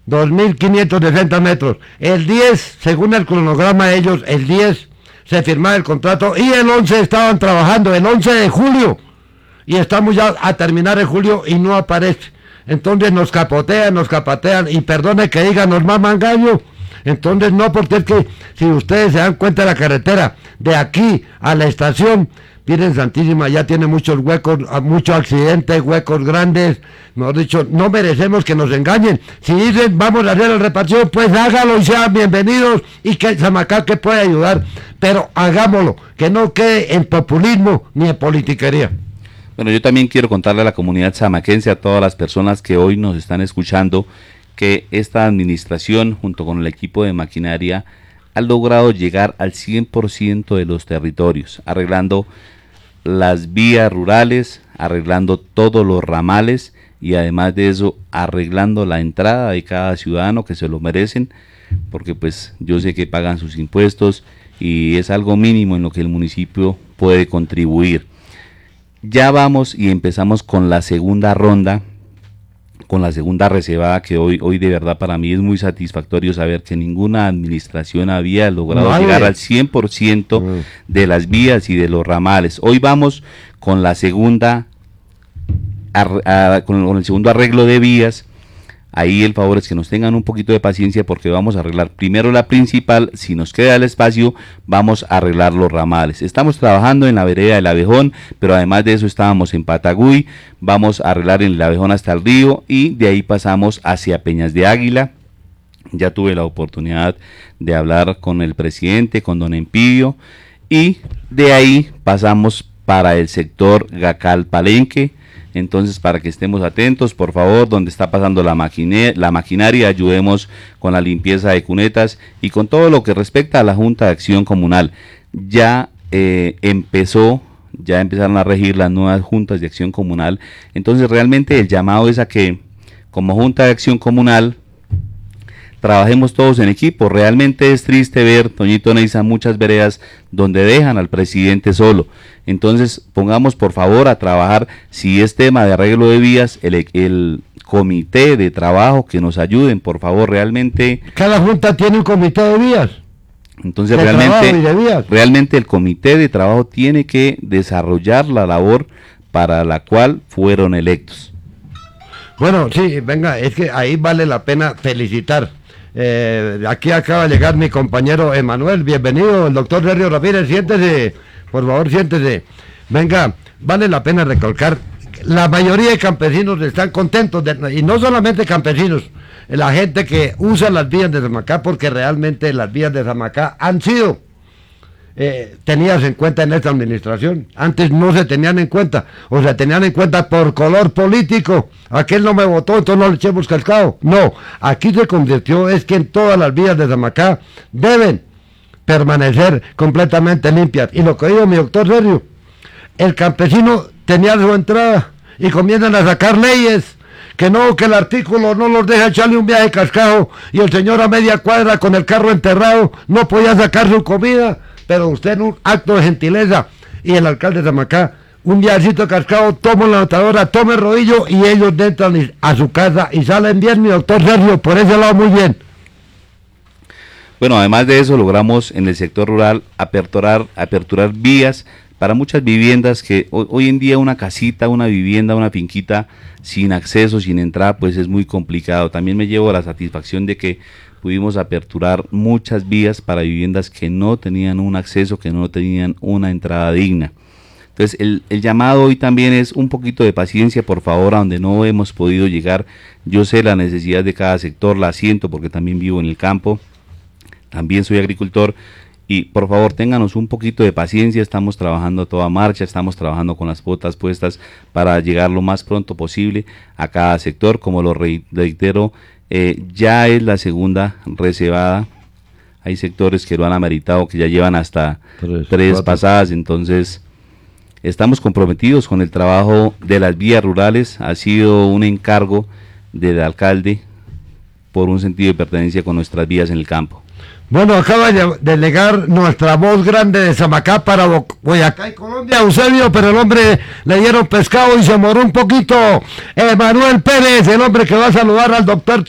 2.560 metros. El 10, según el cronograma de ellos, el 10 se firmaba el contrato y el 11 estaban trabajando, el 11 de julio. Y estamos ya a terminar en julio y no aparece. Entonces nos capatean, y perdone que digan, nos maman gallo. Entonces no, porque es que si ustedes se dan cuenta, la carretera de aquí a la estación Virgen Santísima ya tiene muchos huecos, muchos accidentes, huecos grandes. Mejor dicho, no merecemos que nos engañen. Si dicen vamos a hacer el repartido, pues hágalo y sean bienvenidos, y que Samacá que puede ayudar, pero hagámoslo, que no quede en populismo ni en politiquería. Bueno, yo también quiero contarle a la comunidad samaquense, a todas las personas que hoy nos están escuchando, que esta administración, junto con el equipo de maquinaria, ha logrado llegar al 100% de los territorios, arreglando las vías rurales, arreglando todos los ramales y además de eso, arreglando la entrada de cada ciudadano, que se lo merecen, porque pues yo sé que pagan sus impuestos y es algo mínimo en lo que el municipio puede contribuir. Ya vamos y empezamos con la segunda ronda, con la segunda reservada, que hoy de verdad para mí es muy satisfactorio saber que ninguna administración había logrado llegar al 100% de las vías y de los ramales. Hoy vamos con la segunda, con el segundo arreglo de vías. Ahí el favor es que nos tengan un poquito de paciencia, porque vamos a arreglar primero la principal. Si nos queda el espacio, vamos a arreglar los ramales. Estamos trabajando en la vereda del Abejón, pero además de eso estábamos en Patagüí. Vamos a arreglar en el Abejón hasta el río y de ahí pasamos hacia Peñas de Águila. Ya tuve la oportunidad de hablar con el presidente, con don Empidio, y de ahí pasamos para el sector Gacal Palenque. Entonces, para que estemos atentos, por favor, donde está pasando la maquinaria, ayudemos con la limpieza de cunetas y con todo lo que respecta a la Junta de Acción Comunal. Ya empezaron a regir las nuevas juntas de acción comunal. Entonces, realmente el llamado es a que, como Junta de Acción Comunal, trabajemos todos en equipo. Realmente es triste ver, Toñito Neiza, muchas veredas donde dejan al presidente solo. Entonces, pongamos por favor a trabajar, si es tema de arreglo de vías, el comité de trabajo, que nos ayuden, por favor, realmente. Cada junta tiene un comité de vías. Entonces, realmente el comité de trabajo tiene que desarrollar la labor para la cual fueron electos. Bueno, sí, venga, es que ahí vale la pena felicitar. Aquí acaba de llegar mi compañero Emanuel, bienvenido, el doctor Sergio Ramírez, siéntese, por favor, siéntese. Venga, vale la pena recalcar, la mayoría de campesinos están contentos, y no solamente campesinos, la gente que usa las vías de Samacá, porque realmente las vías de Samacá han sido tenidas en cuenta en esta administración. Antes no se tenían en cuenta, o se tenían en cuenta por color político. Aquel no me votó, entonces no le echemos cascado. No, aquí se convirtió, es que en todas las vías de Samacá deben permanecer completamente limpias. Y lo que dijo mi doctor Sergio, el campesino tenía su entrada y comienzan a sacar leyes, que no, que el artículo no los deja echarle un viaje cascado, y el señor a media cuadra con el carro enterrado no podía sacar su comida. Pero usted, en un acto de gentileza, y el alcalde de Samacá, un viajecito cascado, toma la notadora, toma el rodillo, y ellos entran a su casa y salen bien, mi doctor Sergio, por ese lado muy bien. Bueno, además de eso, logramos en el sector rural aperturar vías para muchas viviendas que hoy en día una casita, una vivienda, una finquita sin acceso, sin entrada, pues es muy complicado. También me llevo la satisfacción de que pudimos aperturar muchas vías para viviendas que no tenían un acceso, que no tenían una entrada digna. Entonces el llamado hoy también es un poquito de paciencia, por favor, a donde no hemos podido llegar. Yo sé la necesidad de cada sector, la siento porque también vivo en el campo, también soy agricultor, y por favor ténganos un poquito de paciencia. Estamos trabajando a toda marcha, estamos trabajando con las botas puestas para llegar lo más pronto posible a cada sector. Como lo reitero, ya es la segunda reservada. Hay sectores que lo han ameritado, que ya llevan hasta tres pasadas. Entonces estamos comprometidos con el trabajo de las vías rurales. Ha sido un encargo del alcalde por un sentido de pertenencia con nuestras vías en el campo. Bueno, acaba de delegar nuestra voz grande de Samacá para Boyacá y Colombia, Eusebio, pero el hombre le dieron pescado y se moró un poquito. Emanuel Pérez, el hombre que va a saludar al doctor